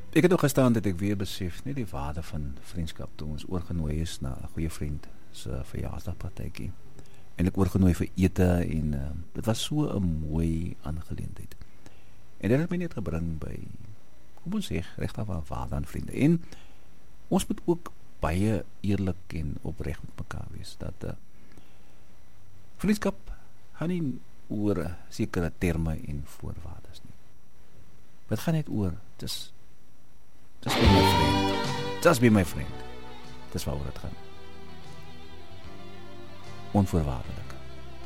Ek het ook gestaan dat ek weer besef, net die waarde van vriendskap toe ons oorgenooi is na 'n goeie vriend se verjaarsdagpartytjie. En ek oorgenooi vir ete en dit was so 'n mooi aangeleentheid. En dit het my net gebring by, kom ons sê, regtig waarde aan vriende. En ons moet ook baie eerlik en opreg met mekaar wees, dat vriendskap gaan nie oor sekere terme en voorwaardes nie. Dit gaan net oor, just be my friend. Just be my friend. Dis waaroor dit gaan. Onvoorwaardelik.